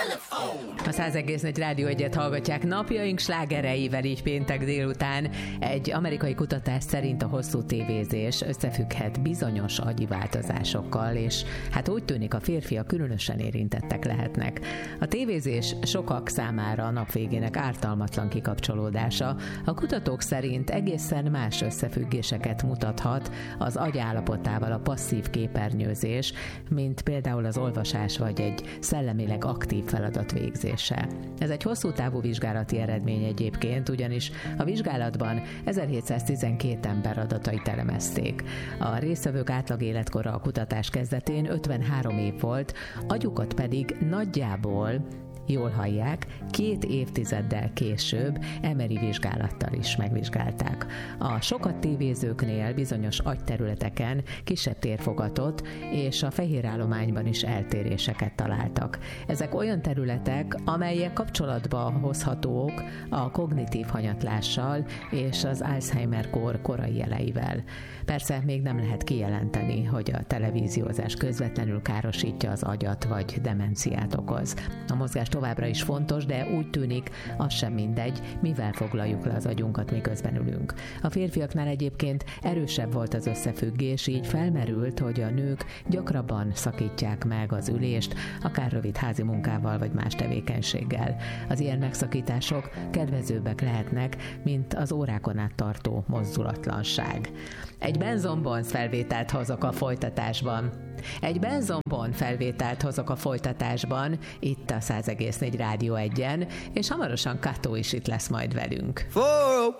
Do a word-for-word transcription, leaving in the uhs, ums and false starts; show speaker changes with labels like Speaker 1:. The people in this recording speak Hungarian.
Speaker 1: A száz egész négy Rádió Egyet hallgatják. Napjaink slágereivel így péntek délután. Egy amerikai kutatás szerint a hosszú tévézés összefügghet bizonyos agyi változásokkal, és hát úgy tűnik, a férfiak különösen érintettek lehetnek. A tévézés sokak számára a nap végének ártalmatlan kikapcsolódása. A kutatók szerint egészen más összefüggéseket mutathat az agy állapotával a passzív képernyőzés, mint például az olvasás vagy egy szellemileg aktív feladat végzése. Ez egy hosszú távú vizsgálati eredmény egyébként, ugyanis a vizsgálatban ezerhétszáztizenkét ember adatait elemezték. A résztvevők átlag életkora a kutatás kezdetén ötvenhárom év volt, agyukat pedig nagyjából, jól hallják, két évtizeddel később em er i vizsgálattal is megvizsgálták. A sokat tévézőknél bizonyos agyterületeken kisebb tér fogatott, és a fehérállományban is eltéréseket találtak. Ezek olyan területek, amelyek kapcsolatba hozhatók a kognitív hanyatlással és az Alzheimer-kór korai jeleivel. Persze még nem lehet kijelenteni, hogy a televíziózás közvetlenül károsítja az agyat vagy demenciát okoz. A mozgás továbbra is fontos, de úgy tűnik, az sem mindegy, mivel foglaljuk le az agyunkat, miközben ülünk. A férfiaknál egyébként erősebb volt az összefüggés, így felmerült, hogy a nők gyakrabban szakítják meg az ülést, akár rövid házi munkával vagy más tevékenységgel. Az ilyen megszakítások kedvezőbbek lehetnek, mint az órákon át tartó mozdulatlanság. Egy benzonbonz felvételt hozok a folytatásban. Egy benzonbon felvételt hozok a folytatásban, itt a száz egész négy Rádió Egyen, és hamarosan Kató is itt lesz majd velünk.